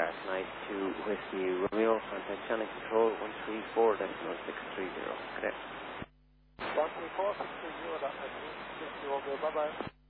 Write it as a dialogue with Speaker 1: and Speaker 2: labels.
Speaker 1: Star Flight to Whiskey Romeo, contact channel control 134.630. Cadet.
Speaker 2: 134.630, that's Whiskey Romeo, bye-bye.